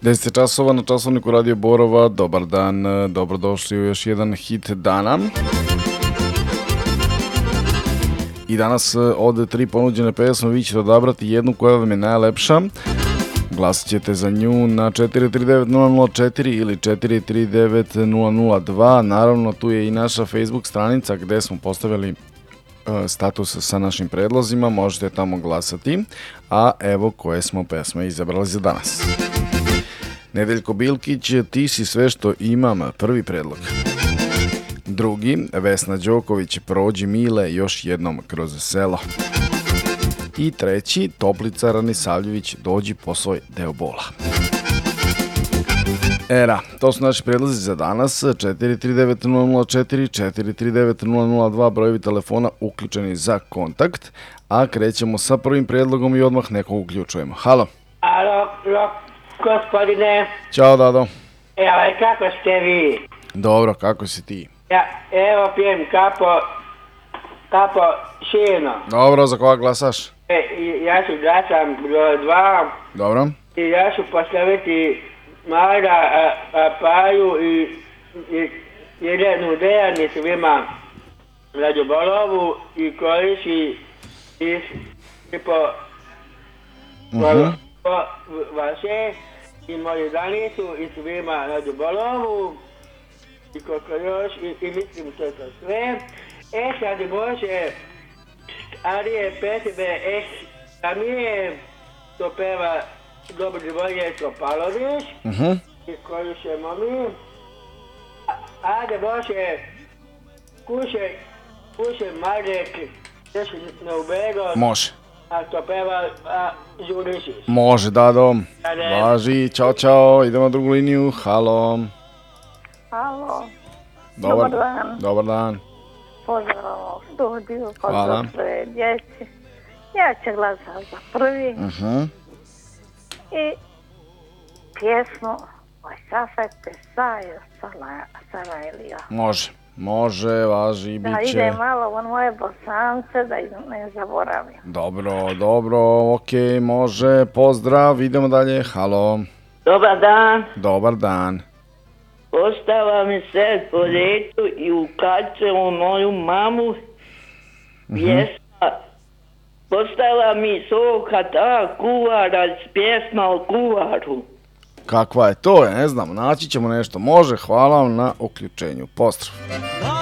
10 časova na časovniku Radio Borova. Dobar dan, dobrodošli u još jedan hit dana. I danas od 3 ponuđene pesme vi ćete odabrati jednu koja vam je najlepša. Glasat ćete za nju na 439 004 ili 439 002. Naravno, tu je i naša Facebook stranica gde smo postavili status sa našim predlozima. Možete tamo glasati. A evo koje smo pesme izabrali za danas. Nedeljko Bilkić, Ti si sve što imam, prvi predlog. Drugi, Vesna Đoković, Prođi mile još jednom kroz selo. I treći, Toplica Ranisavljević, Dođi po svoj deo bola. To su naši predlozi za danas. 439 004, 439 002, brojevi telefona uključeni za kontakt. A krećemo sa prvim predlogom i odmah nekog uključujemo. Halo. Alo, gospodine. Ćao, Dado. Kako ste vi? Dobro, kako si ti? Ja, evo pijem kapo šino. Dobro, za koga glasaš? Ja ću glasam broj 2. Dobro. I ja ću postaviti Mara, Paju i jednu Dejani svima Radobolovu i Koriši i po vaše i moju Danicu i svima Radobolovu i koliko još i mislim to je to sve. Sad može Arije pesme a mi je to peva Dobrovolje Topalović i koju ćemo mi. Ajde može kuše Marek na ubego. Može. A to peva Đurišić. Može, Dado. Važi, čao, idemo na drugu liniju. Halo. Halo. Dobar dan. Dobar dan. Pozdrav u studiju, Hvala. pozdrav svoje djeci. Ja ću glasati za prvi. I pjesmu Oj Safete Sajo Sarajlija. Može, važi, bit će. Da ide malo u moje Bosance, da ne zaboravim. Dobro, okej, može, pozdrav, idemo dalje, halo. Dobar dan. Dobar dan. Ostala mi se po redu i ukače u moju mamu. Pjesma. Postala mi soka ta kuvara s pjesma o kuvaru. Kakva je to, ne znam, naći ćemo nešto. Može, hvala vam na uključenju. Pozdrav.